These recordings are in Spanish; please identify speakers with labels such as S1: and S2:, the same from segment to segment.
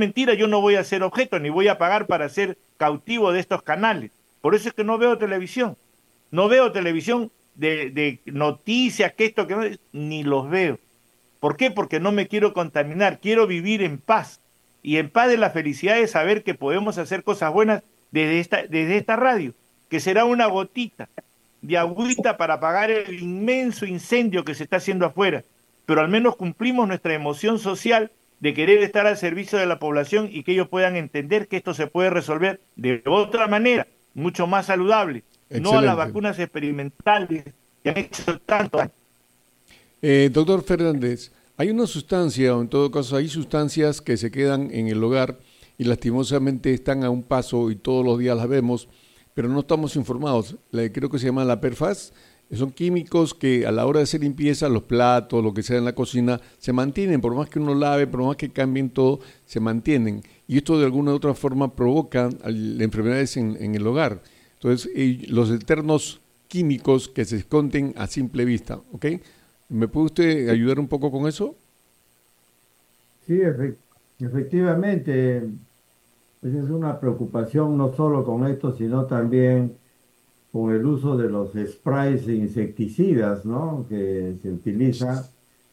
S1: mentira, yo no voy a ser objeto, ni voy a pagar para ser cautivo de estos canales. Por eso es que no veo televisión. No veo televisión de noticias, que esto, que no, ni los veo. ¿Por qué? Porque no me quiero contaminar, quiero vivir en paz. Y en paz de la felicidad de saber que podemos hacer cosas buenas desde esta radio, que será una gotita de agüita para apagar el inmenso incendio que se está haciendo afuera. Pero al menos cumplimos nuestra emoción social de querer estar al servicio de la población y que ellos puedan entender que esto se puede resolver de otra manera, mucho más saludable, no a las
S2: Excelente.
S1: vacunas experimentales que han hecho tanto daño.
S2: Doctor Fernández, hay una sustancia, o en todo caso hay sustancias que se quedan en el hogar y lastimosamente están a un paso y todos los días las vemos, pero no estamos informados. Creo que se llama la PERFAS. Son químicos que a la hora de hacer limpieza, los platos, lo que sea en la cocina, se mantienen, por más que uno lave, por más que cambien todo, se mantienen. Y esto de alguna u otra forma provoca enfermedades en el hogar. Entonces, los eternos químicos que se esconden a simple vista, ¿ok? ¿Me puede usted ayudar un poco con eso?
S3: Sí, efectivamente, esa es una preocupación no solo con esto, sino también con el uso de los sprays insecticidas, ¿no? Que se utiliza,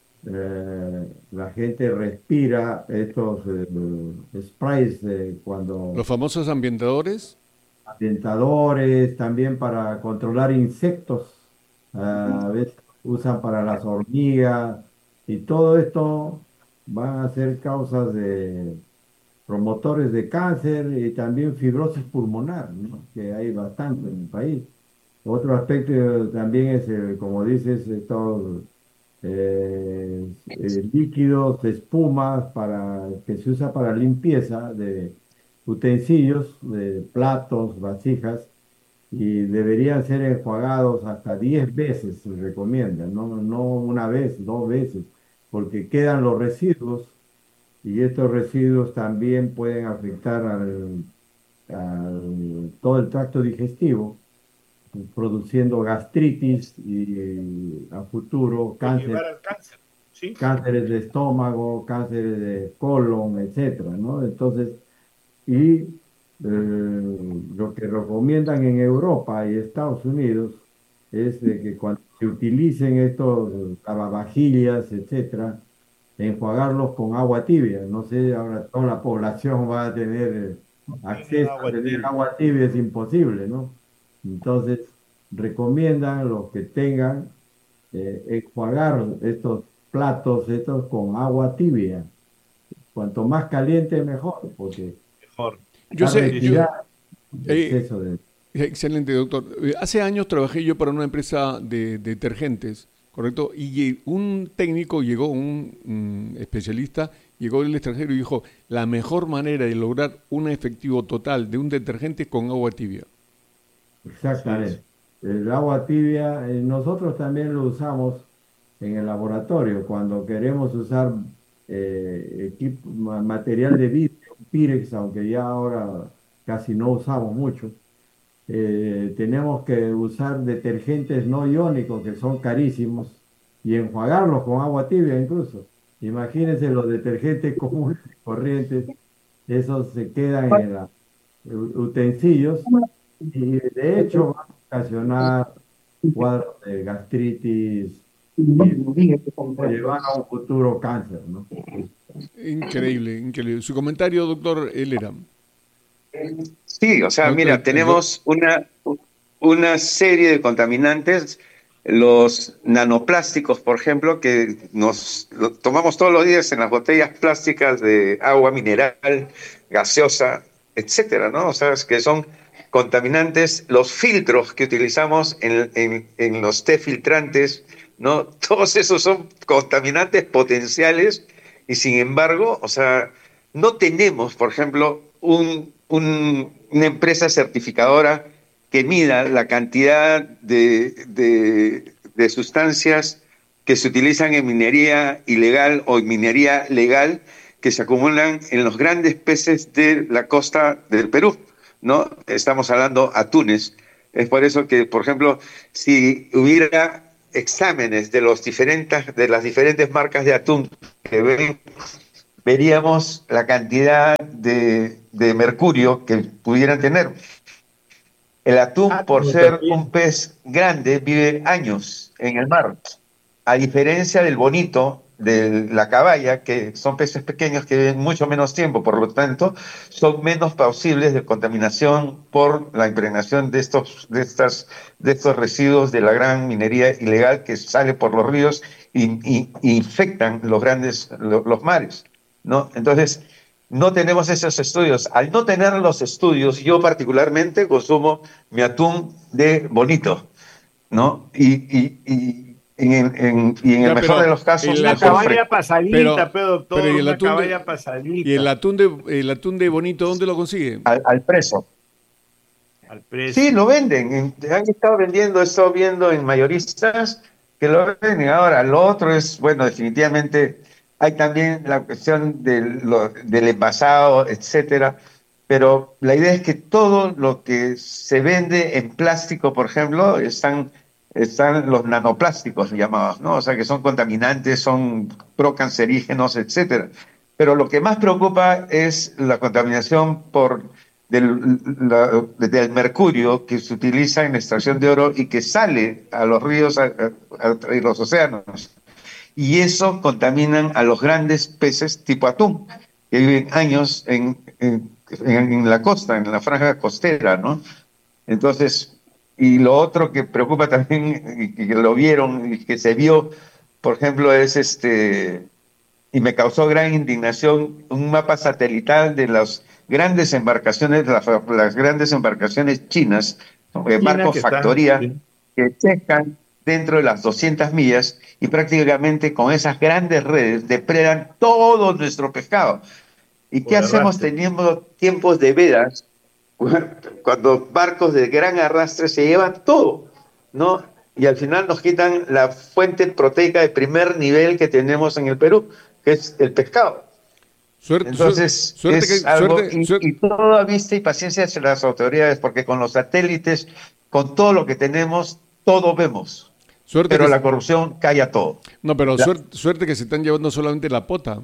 S3: la gente respira estos sprays cuando
S2: Los famosos ambientadores.
S3: ambientadores, también para controlar insectos, a veces usan para las hormigas, y todo esto van a ser causas de promotores de cáncer y también fibrosis pulmonar, ¿no? Que hay bastante en el país. Otro aspecto también es, como dices, estos líquidos, espumas que se usa para limpieza de utensilios, de platos, vasijas, y deberían ser enjuagados hasta 10 veces, se recomienda, no una vez, 2 veces, porque quedan los residuos, y estos residuos también pueden afectar todo el tracto digestivo, produciendo gastritis y a futuro
S1: Puede llevar al cáncer, ¿sí?
S3: cánceres de estómago, cánceres de colon, etcétera, ¿no? Entonces, y lo que recomiendan en Europa y Estados Unidos es de que cuando se utilicen estos lavavajillas, etcétera, enjuagarlos con agua tibia. No sé, ahora toda la población va a tener
S1: Tienen
S3: acceso a
S1: agua
S3: tener
S1: tibia.
S3: agua tibia, es imposible, ¿no? Entonces, recomiendan los que tengan enjuagar estos platos, estos con agua tibia. Cuanto más caliente, mejor, porque
S1: Mejor.
S2: Yo
S3: está
S2: sé, yo,
S3: retirado el
S2: eh,
S3: exceso de...
S2: excelente, doctor. Hace años trabajé yo para una empresa de detergentes, ¿correcto? Y un técnico llegó, un especialista, llegó del extranjero y dijo, la mejor manera de lograr un efectivo total de un detergente es con agua tibia.
S1: Sí, sí.
S3: Exactamente. El agua tibia, nosotros también lo usamos en el laboratorio cuando queremos usar material de vidrio, Pirex, aunque ya ahora casi no usamos mucho. Tenemos que usar detergentes no iónicos que son carísimos y enjuagarlos con agua tibia incluso. Imagínense los detergentes comunes y corrientes, esos se quedan en los utensilios, y de hecho van a ocasionar cuadros de gastritis y llevar a un futuro cáncer, ¿no?
S2: Increíble, increíble. Su comentario, doctor Elera.
S4: Sí, o sea,
S2: Doctor,
S4: mira, tenemos una serie de contaminantes, los nanoplásticos, por ejemplo, que lo tomamos todos los días en las botellas plásticas de agua mineral, gaseosa, etcétera, ¿no? O sea, es que son contaminantes, los filtros que utilizamos en los té filtrantes, ¿no? Todos esos son contaminantes potenciales y sin embargo, o sea, no tenemos, por ejemplo, una empresa certificadora que mida la cantidad de sustancias que se utilizan en minería ilegal o en minería legal que se acumulan en los grandes peces de la costa del Perú, ¿no? Estamos hablando atunes. Es por eso que, por ejemplo, si hubiera exámenes de las diferentes marcas de atún que ven veríamos la cantidad de mercurio que pudieran tener. El atún, por ser un pez grande, vive años en el mar, a diferencia del bonito, de la caballa, que son peces pequeños que viven mucho menos tiempo, por lo tanto, son menos plausibles de contaminación por la impregnación de estos residuos de la gran minería ilegal que sale por los ríos y infectan los mares, ¿no? Entonces, no tenemos esos estudios. Al no tener los estudios, yo particularmente consumo mi atún de bonito, ¿no? Y en el mejor de los casos,
S1: una caballa pasadita, doctor,
S2: pero ¿y
S1: una caballa pasadita.
S2: ¿Y el atún de bonito dónde lo consigue?
S4: Al precio.
S1: Al precio.
S4: Sí, lo venden. Han estado vendiendo, he estado viendo en mayoristas que lo venden. Ahora, lo otro es, bueno, definitivamente hay también la cuestión del envasado, etcétera. Pero la idea es que todo lo que se vende en plástico, por ejemplo, están los nanoplásticos llamados, ¿no? O sea, que son contaminantes, son procancerígenos, etcétera. Pero lo que más preocupa es la contaminación del mercurio que se utiliza en la extracción de oro y que sale a los ríos y los océanos. Y eso contaminan a los grandes peces tipo atún, que viven años en la costa, en la franja costera, ¿no? Entonces, y lo otro que preocupa también, y que lo vieron y que se vio, por ejemplo, es y me causó gran indignación, un mapa satelital de las grandes embarcaciones, las grandes embarcaciones chinas, barcos factoría, que pescan dentro de las 200 millas y prácticamente con esas grandes redes depredan todo nuestro pescado. ¿Y qué hacemos teniendo tiempos de vedas cuando barcos de gran arrastre se llevan todo, ¿no? Y al final nos quitan la fuente proteica de primer nivel que tenemos en el Perú, que es el pescado. Entonces, y toda vista y paciencia de las autoridades, porque con los satélites, con todo lo que tenemos, todo vemos. Pero la corrupción calla todo.
S2: No, pero suerte que se están llevando solamente la pota.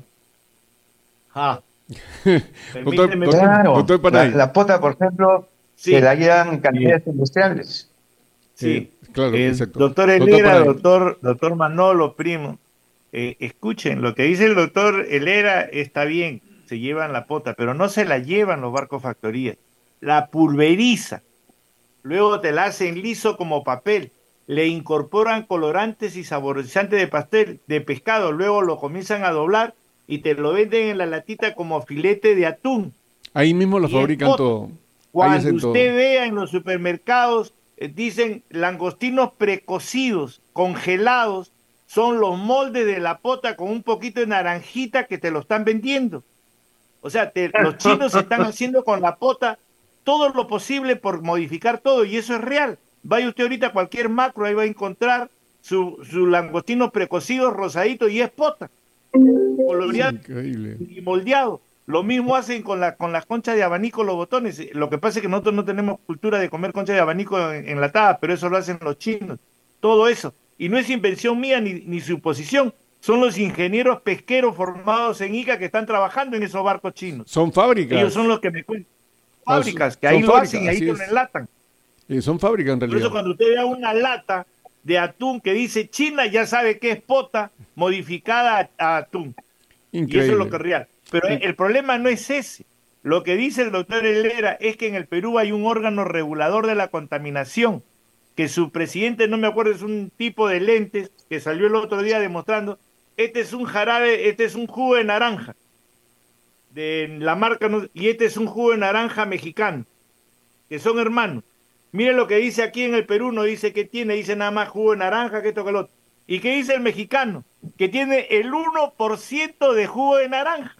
S4: Doctor, la pota, por ejemplo, se la llevan en cantidades industriales.
S1: Sí,
S2: claro, exacto.
S1: Doctor Helera, doctor Manolo, primo, escuchen, lo que dice el doctor Helera está bien, se llevan la pota, pero no se la llevan los barcos factorías, la pulveriza, luego te la hacen liso como papel, le incorporan colorantes y saborizantes de pescado, luego lo comienzan a doblar y te lo venden en la latita como filete de atún.
S2: Ahí mismo lo fabrican todo.
S1: Cuando usted vea en los supermercados, dicen langostinos precocidos, congelados, son los moldes de la pota con un poquito de naranjita que te lo están vendiendo. O sea, los chinos están haciendo con la pota todo lo posible por modificar todo, y eso es real. Vaya usted ahorita a cualquier macro, ahí va a encontrar su langostino precocido, rosadito, y es pota. Coloreado y moldeado. Lo mismo hacen con las conchas de abanico, los botones. Lo que pasa es que nosotros no tenemos cultura de comer conchas de abanico enlatadas, pero eso lo hacen los chinos. Todo eso. Y no es invención mía ni suposición. Son los ingenieros pesqueros formados en Ica que están trabajando en esos barcos chinos.
S2: Son fábricas.
S1: Ellos son los que me cuentan. Fábricas, que ahí lo hacen y ahí te lo enlatan.
S2: Son fábricas en realidad.
S1: Por eso cuando usted vea una lata de atún que dice China, ya sabe que es pota modificada a atún. Increíble. Y eso es lo que es real. Pero el problema no es ese. Lo que dice el doctor Helera es que en el Perú hay un órgano regulador de la contaminación, que su presidente, no me acuerdo, es un tipo de lentes que salió el otro día demostrando, este es un jarabe, este es un jugo de naranja, de la marca, y este es un jugo de naranja mexicano, que son hermanos. Mire lo que dice aquí en el Perú, no dice que tiene, dice nada más jugo de naranja, que esto, que lo otro. ¿Y qué dice el mexicano? Que tiene el 1% de jugo de naranja.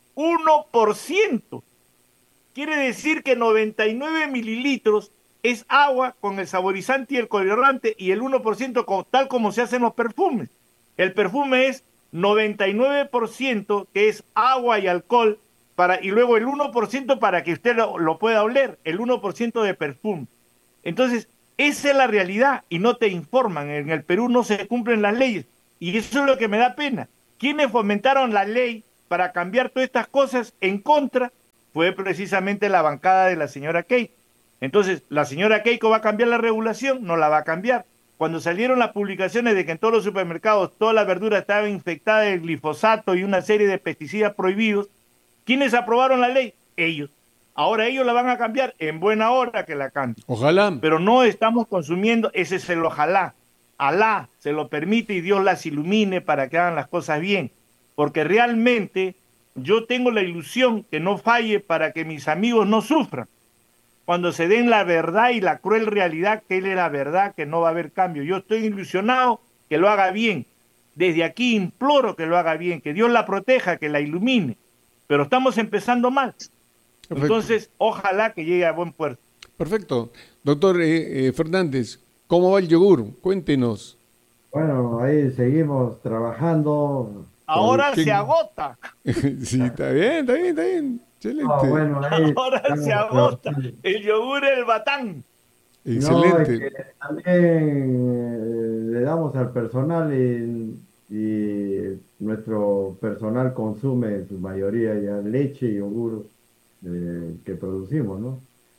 S1: 1%. Quiere decir que 99 mililitros es agua con el saborizante y el colorante, y el 1% tal como se hacen los perfumes. El perfume es 99% que es agua y alcohol, y luego el 1% para que usted lo pueda oler, el 1% de perfume. Entonces, esa es la realidad y no te informan. En el Perú no se cumplen las leyes y eso es lo que me da pena. ¿Quiénes fomentaron la ley para cambiar todas estas cosas en contra fue precisamente la bancada de la señora Keiko. Entonces, la señora Keiko va a cambiar la regulación, no la va a cambiar. Cuando salieron las publicaciones de que en todos los supermercados toda la verdura estaba infectada de glifosato y una serie de pesticidas prohibidos, ¿quiénes aprobaron la ley? Ellos. Ahora ellos la van a cambiar, en buena hora que la cambien.
S2: Ojalá.
S1: Pero no estamos consumiendo, ese es el ojalá. Alá se lo permite y Dios las ilumine para que hagan las cosas bien. Porque realmente yo tengo la ilusión que no falle para que mis amigos no sufran. Cuando se den la verdad y la cruel realidad que él es la verdad, que no va a haber cambio. Yo estoy ilusionado que lo haga bien. Desde aquí imploro que lo haga bien, que Dios la proteja, que la ilumine. Pero estamos empezando mal.
S2: Perfecto.
S1: Entonces, ojalá que llegue a buen puerto.
S2: Perfecto. Doctor Fernández, ¿cómo va el yogur? Cuéntenos.
S3: Bueno, ahí seguimos trabajando.
S1: Ahora
S2: ¿Quién?
S1: se agota.
S2: Sí, está bien, está bien, está bien. Excelente.
S3: Ah, bueno, ahí
S1: Ahora
S3: estamos
S1: se agota.
S3: trabajando.
S1: El yogur, el batán.
S3: No,
S2: Excelente.
S3: es que también le damos al personal y nuestro personal consume en su mayoría ya leche y yogur que producimos, ¿no?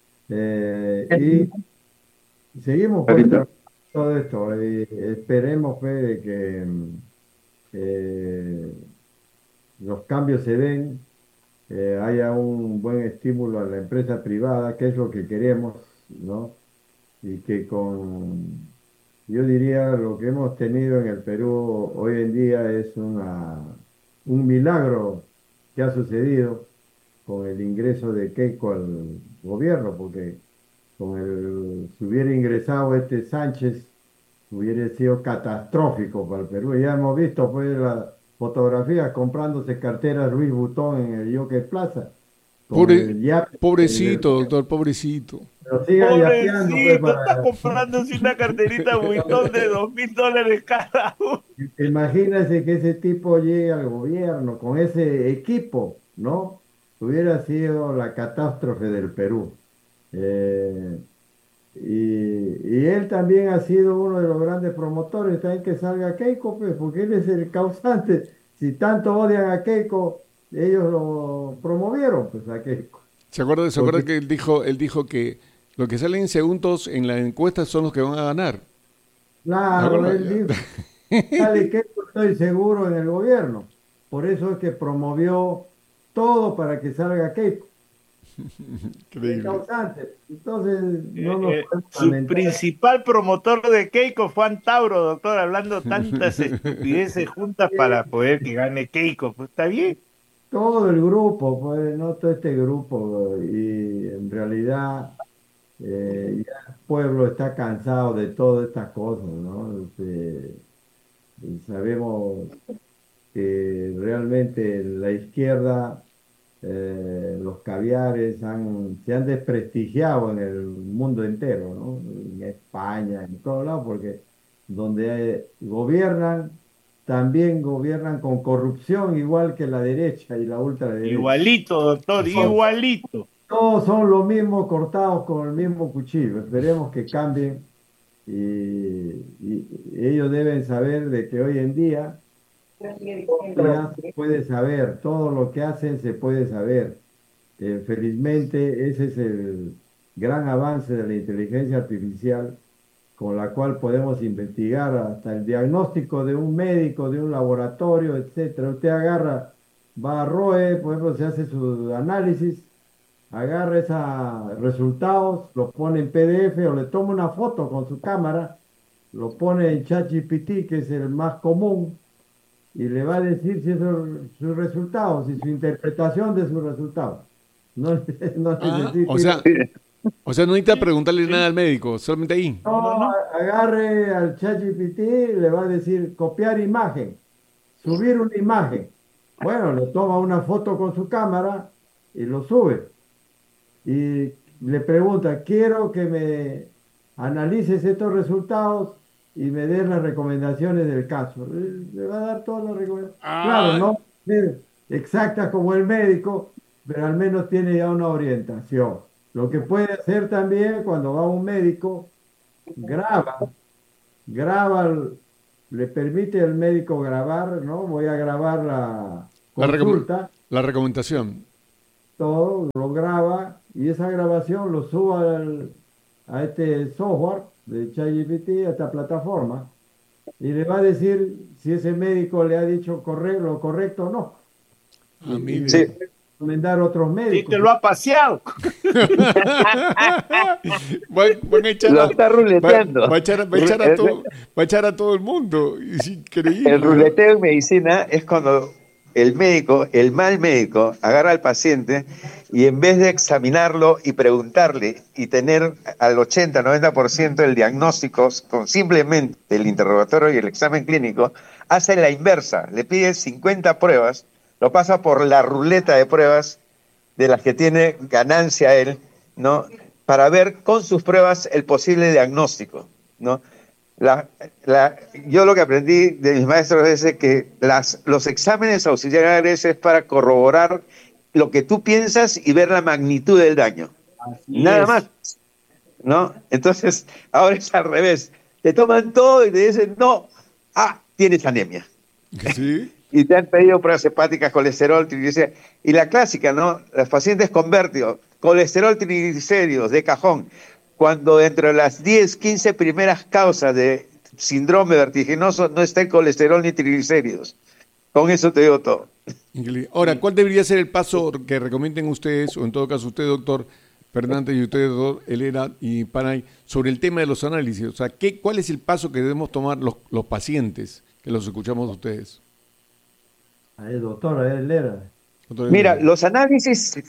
S3: Y seguimos pues trabajando todo esto y esperemos pues, de que eh, los cambios se den, haya un buen estímulo a la empresa privada, que es lo que queremos, ¿no? Y que yo diría, lo que hemos tenido en el Perú hoy en día es un milagro que ha sucedido con el ingreso de Keiko al gobierno, porque si hubiera ingresado este Sánchez, hubiera sido catastrófico para el Perú. Ya hemos visto pues las fotografías comprándose carteras Louis Vuitton en el Jockey Plaza, con
S2: Pobre,
S3: el yape,
S2: pobrecito, doctor, pobrecito.
S3: pero siga yapeando pues
S1: Pobrecito, está
S3: para...
S1: comprándose una carterita Vuitton de $2,000 cada uno.
S3: Imagínense que ese tipo llegue al gobierno con ese equipo, ¿no? Hubiera sido la catástrofe del Perú. Eh, y él también ha sido uno de los grandes promotores también que salga Keiko, pues, porque él es el causante. Si tanto odian a Keiko, ellos lo promovieron, pues, a Keiko.
S2: ¿Se acuerda
S3: Porque,
S2: que él dijo que los que salen segundos en la encuesta son los que van a ganar? ¿Se
S3: claro,
S2: acuerda?
S3: él dijo, sale Keiko, estoy seguro en el gobierno. Por eso es que promovió todo para que salga Keiko. El
S2: Increíble.
S3: causante. Entonces, no nos podemos
S1: Su
S3: lamentar.
S1: principal promotor de Keiko fue Antauro, doctor, hablando tantas estupideces juntas para poder que gane Keiko. Pues está bien.
S3: Todo el grupo, pues, no todo este grupo, y en realidad ya el pueblo está cansado de todas estas cosas, ¿no? Y sabemos que realmente la izquierda, los caviares se han desprestigiado en el mundo entero, ¿no? En España, en todos lados, porque donde gobiernan, también gobiernan con corrupción, igual que la derecha y la ultraderecha.
S1: Igualito, doctor,
S3: Todos,
S1: igualito.
S3: todos son los mismos cortados con el mismo cuchillo. Esperemos que cambien y ellos deben saber de que hoy en día ya se puede saber, todo lo que hacen se puede saber. Felizmente ese es el gran avance de la inteligencia artificial con la cual podemos investigar hasta el diagnóstico de un médico, de un laboratorio, etcétera. Usted agarra, va a ROE, por ejemplo, se hace su análisis, agarra esos resultados, los pone en PDF o le toma una foto con su cámara, lo pone en ChatGPT, que es el más común, y le va a decir si sus resultados y su interpretación de sus resultados. No, no
S2: Ah,
S3: necesita
S2: o sea, no necesita preguntarle nada al médico, solamente ahí.
S3: no, agarre al ChatGPT, le va a decir copiar imagen, subir una imagen. Bueno, le toma una foto con su cámara y lo sube. Y le pregunta, quiero que me analices estos resultados y me des las recomendaciones del caso. Le va a dar todas las recomendaciones. Claro,
S2: Ah,
S3: no es exactas como el médico, pero al menos tiene ya una orientación. Lo que puede hacer también cuando va a un médico, graba, graba, le permite al médico grabar, ¿no? Voy a grabar consulta,
S2: la recomendación.
S3: todo, lo graba y esa grabación lo sube a este software de ChatGPT, a esta plataforma, y le va a decir si ese médico le ha dicho lo correcto o no.
S2: Ah,
S3: Y
S2: mire.
S3: le
S4: Sí.
S3: va a recomendar otros
S1: Sí,
S3: médicos.
S1: te lo ha paseado.
S2: Van a echar
S4: Lo está ruleteando.
S2: va a echar a todo el mundo. Es increíble.
S4: El ruleteo en medicina es cuando el médico, el mal médico, agarra al paciente y en vez de examinarlo y preguntarle y tener al 80-90% del diagnóstico con simplemente el interrogatorio y el examen clínico, hace la inversa. Le pide 50 pruebas, lo pasa por la ruleta de pruebas de las que tiene ganancia él, ¿no? Para ver con sus pruebas el posible diagnóstico, ¿no? Yo lo que aprendí de mis maestros es que los exámenes auxiliares es para corroborar lo que tú piensas y ver la magnitud del daño.
S1: Así
S4: Nada
S1: es.
S4: más, ¿no? Entonces, ahora es al revés. Te toman todo y te dicen, no, tienes anemia.
S2: Sí.
S4: Y te han pedido pruebas hepáticas, colesterol, triglicéridos. Y la clásica, ¿no? Los pacientes con vértigo, colesterol, triglicéridos, de cajón. Cuando dentro de las 10, 15 primeras causas de síndrome vertiginoso no está el colesterol ni triglicéridos. Con eso te digo todo.
S2: Increíble. Ahora, ¿cuál debería ser el paso que recomienden ustedes, o en todo caso usted, doctor Fernández, y usted, doctor Helena y Panay, sobre el tema de los análisis? O sea, ¿cuál es el paso que debemos tomar los pacientes, que los escuchamos de ustedes?
S3: Ahí, doctora, él era.
S2: Doctor
S4: Mira,
S2: Helena.
S4: los análisis